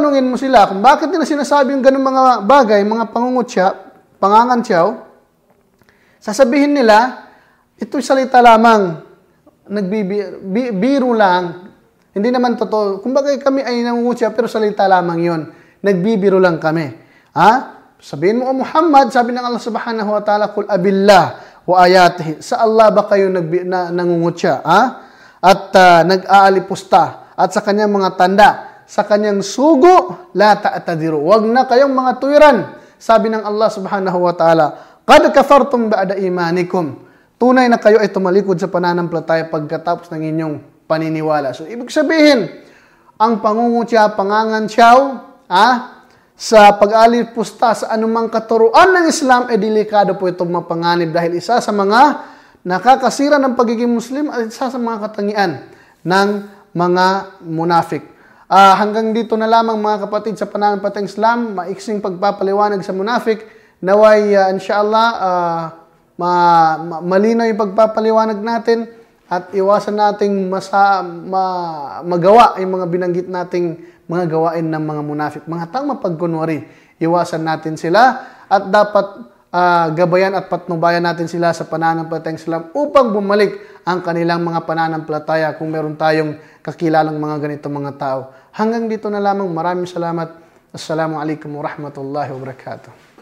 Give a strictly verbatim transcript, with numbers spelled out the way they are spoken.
tatanungin mo sila kung bakit nila sinasabi yung ganung mga bagay, mga pangungutya, pangangantyaw, sasabihin nila, ito'y salita lamang, nagbibiro lang, hindi naman totoo. Kumbaga kami ay nangungutya, pero salita lamang yon. Nagbibiro lang kami. Ha? Sabihin mo, O Muhammad, sabi ng Allah subhanahu wa ta'ala, Kul abillah wa ayatihi. Sa Allah ba kayo nag, na, nangungutya? Ha? At uh, nag-aalipusta. At sa kanyang mga tanda, sa kanyang sugo, la ta'tadiru. Huwag na kayong mga tuwiran. Sabi ng Allah subhanahu wa ta'ala, Qad kafartum ba'da imanikum. Tunay na kayo ay tumalikod sa pananampalataya pagkatapos ng inyong paniniwala. So, ibig sabihin, ang pangungutya, pangangantyaw, ah, sa pag-alipusta sa anumang katuruan ng Islam, ay delikado po itong mapanganib dahil isa sa mga nakakasira ng pagiging Muslim at isa sa mga katangian ng mga munafik. Uh, hanggang dito na lamang mga kapatid sa pananampalatayang Islam, maiksing pagpapaliwanag sa munafik, naway uh, inshallah uh, ma, ma, malinaw yung pagpapaliwanag natin at iwasan nating masa, ma, magawa yung mga binanggit nating mga gawain ng mga munafik. Mga tama pagkunwari, iwasan natin sila at dapat uh, gabayan at patnubayan natin sila sa pananampalatayang Islam upang bumalik ang kanilang mga pananampalataya kung meron tayong kakilalang mga ganito mga tao. Hanggang dito na lamang. Maraming salamat. Assalamualaikum warahmatullahi wabarakatuh.